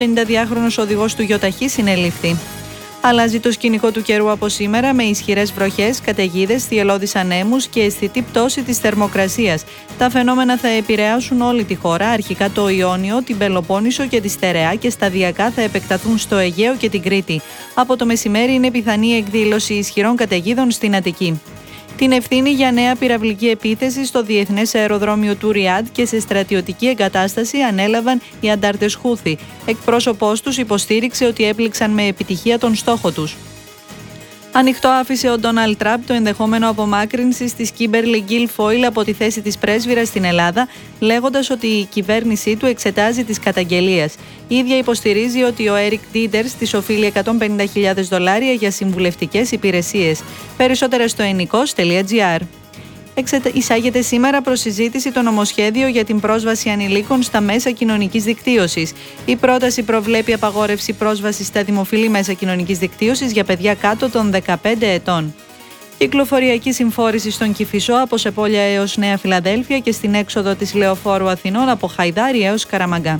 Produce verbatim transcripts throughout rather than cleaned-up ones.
πενηνταδυάχρονος οδηγός του γιοταχή συνελήφθη. Αλλάζει το σκηνικό του καιρού από σήμερα με ισχυρές βροχές, καταιγίδες, θυελλώδεις ανέμους και αισθητή πτώση της θερμοκρασίας. Τα φαινόμενα θα επηρεάσουν όλη τη χώρα, αρχικά το Ιόνιο, την Πελοπόννησο και τη Στερεά και σταδιακά θα επεκταθούν στο Αιγαίο και την Κρήτη. Από το μεσημέρι είναι πιθανή εκδήλωση ισχυρών καταιγίδων στην Αττική. Την ευθύνη για νέα πυραυλική επίθεση στο διεθνές αεροδρόμιο του Ριάντ και σε στρατιωτική εγκατάσταση ανέλαβαν οι αντάρτες Χούθι. Εκπρόσωπός τους υποστήριξε ότι έπληξαν με επιτυχία τον στόχο τους. Ανοιχτό άφησε ο Ντόναλντ Τραμπ το ενδεχόμενο απομάκρυνσης της Κίμπερλι Γκίλφοιλ από τη θέση της πρέσβυρας στην Ελλάδα, λέγοντας ότι η κυβέρνησή του εξετάζει τις καταγγελίες. Η ίδια υποστηρίζει ότι ο Έρικ Ντίντερς της οφείλει εκατόν πενήντα χιλιάδες δολάρια για συμβουλευτικές υπηρεσίες. Περισσότερα στο ενικός τελεία τζι άρ. Εισάγεται σήμερα προς συζήτηση το νομοσχέδιο για την πρόσβαση ανηλίκων στα μέσα κοινωνικής δικτύωσης. Η πρόταση προβλέπει απαγόρευση πρόσβασης στα δημοφιλή μέσα κοινωνικής δικτύωσης για παιδιά κάτω των δεκαπέντε ετών. Κυκλοφοριακή συμφόρηση στον Κηφισό από Σεπόλια έως Νέα Φιλαδέλφια και στην έξοδο της Λεωφόρου Αθηνών από Χαϊδάρι έως Καραμαγκά.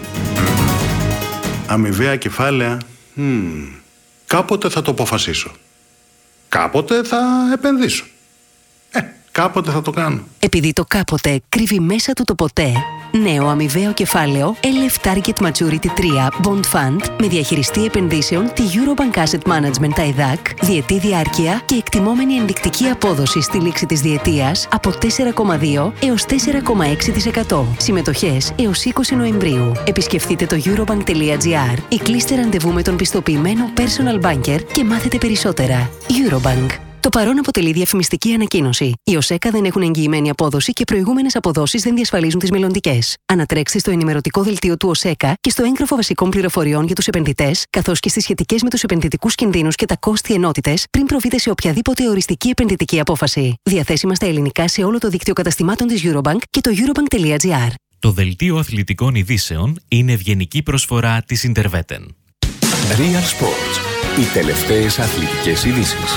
Αμοιβαία κεφάλαια. Hmm. Κάποτε θα το αποφασίσω. Κάποτε θα επενδύσω. Ε, κάποτε θα το κάνω. Επειδή το κάποτε κρύβει μέσα του το ποτέ, νέο αμοιβαίο κεφάλαιο ελ εφ Target Maturity τρία Bond Fund με διαχειριστή επενδύσεων τη Eurobank Asset Management τα ΕΔΑΚ, διετή διάρκεια και εκτιμόμενη ενδεικτική απόδοση στη λήξη της διετίας από τέσσερα κόμμα δύο έως τέσσερα κόμμα έξι τοις εκατό. Συμμετοχές έως είκοσι Νοεμβρίου. Επισκεφτείτε το eurobank τελεία τζι άρ ή κλείστε ραντεβού με τον πιστοποιημένο personal banker και μάθετε περισσότερα. Eurobank. Το παρόν αποτελεί διαφημιστική ανακοίνωση. Οι ΟΣΕΚΑ δεν έχουν εγγυημένη απόδοση και προηγούμενες αποδόσεις δεν διασφαλίζουν τις μελλοντικές. Ανατρέξτε στο ενημερωτικό δελτίο του ΟΣΕΚΑ και στο έγγραφο βασικών πληροφοριών για τους επενδυτές, καθώς και στις σχετικές με τους επενδυτικούς κινδύνους και τα κόστη ενότητες, πριν προβείτε σε οποιαδήποτε οριστική επενδυτική απόφαση. Διαθέσιμα στα ελληνικά σε όλο το δίκτυο καταστημάτων της Eurobank και το eurobank τελεία τζι άρ. Το δελτίο αθλητικών ειδήσεων είναι ευγενική προσφορά της Interveten. Real Sports. Οι τελευταίες αθλητικές ειδήσεις.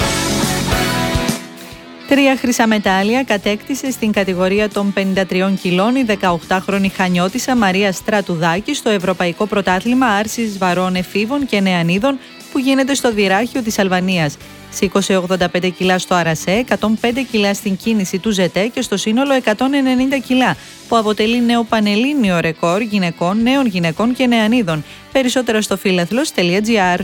Τρία χρυσά μετάλλια κατέκτησε στην κατηγορία των πενήντα τριών κιλών η δεκαοκτάχρονη χανιώτισσα Μαρία Στρατουδάκη στο Ευρωπαϊκό Πρωτάθλημα Άρσης Βαρών Εφήβων και Νεανίδων που γίνεται στο Δυράχιο της Αλβανίας. Σήκωσε ογδόντα πέντε κιλά στο Αρασέ, εκατόν πέντε κιλά στην κίνηση του Ζετέ και στο σύνολο εκατόν ενενήντα κιλά, που αποτελεί νέο πανελλήνιο ρεκόρ γυναικών, νέων γυναικών και νεανίδων. Περισσότερα στο φίλαθλος τελεία τζι άρ.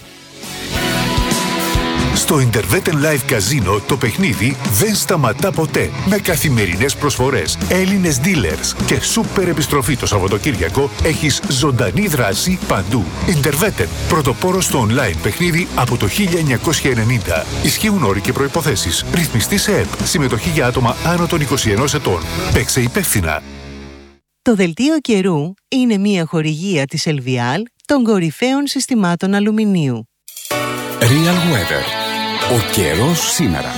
Στο Interveten Live Casino το παιχνίδι δεν σταματά ποτέ. Με καθημερινές προσφορές, Έλληνες dealers και σούπερ επιστροφή το Σαββατοκύριακο έχεις ζωντανή δράση παντού. Interveten, πρωτοπόρος στο online παιχνίδι από το χίλια εννιακόσια ενενήντα. Ισχύουν όροι και προϋποθέσεις. Ρυθμιστή σε ΕΠ. Συμμετοχή για άτομα άνω των είκοσι ενός ετών. Παίξε υπεύθυνα. Το δελτίο καιρού είναι μια χορηγία της Ελβιάλ των κορυφαίων συστημάτων αλουμινίου. Real Weather. Ο καιρός σήμερα.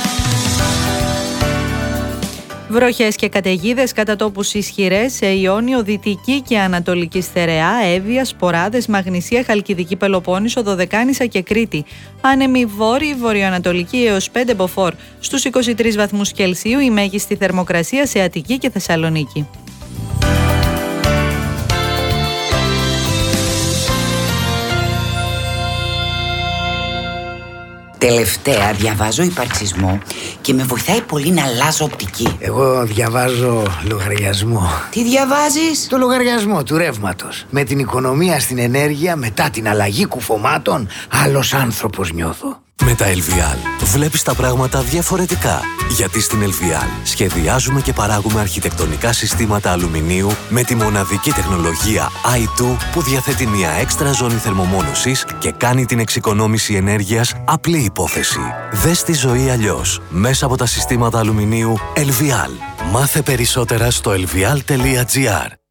Βροχές και καταιγίδες κατά τόπους ισχυρές σε Ιόνιο, Δυτική και Ανατολική Στερεά, Εύβοια, Σποράδες, Μαγνησία, Χαλκιδική Πελοπόννησο, Δωδεκάνησα και Κρήτη. Άνεμη βόρειη, βορειοανατολική έως πέντε μποφόρ. Στους είκοσι τρεις βαθμούς Κελσίου η μέγιστη θερμοκρασία σε Αττική και Θεσσαλονίκη. Τελευταία διαβάζω υπαρξισμό και με βοηθάει πολύ να αλλάζω οπτική. Εγώ διαβάζω λογαριασμό. Τι διαβάζεις? Το λογαριασμό του ρεύματος. Με την οικονομία στην ενέργεια, μετά την αλλαγή κουφωμάτων, άλλος άνθρωπος νιώθω. Με τα ελ βι ελ βλέπεις τα πράγματα διαφορετικά. Γιατί στην ελ βι ελ σχεδιάζουμε και παράγουμε αρχιτεκτονικά συστήματα αλουμινίου με τη μοναδική τεχνολογία άι δύο που διαθέτει μια έξτρα ζώνη θερμομόνωσης και κάνει την εξοικονόμηση ενέργειας απλή υπόθεση. Δες τη ζωή αλλιώς μέσα από τα συστήματα αλουμινίου ελ βι ελ. Μάθε περισσότερα στο ελβιάλ τελεία τζι άρ.